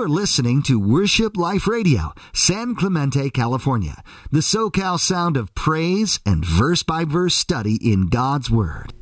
You're listening to Worship Life Radio, San Clemente, California, the SoCal sound of praise and verse-by-verse study in God's Word.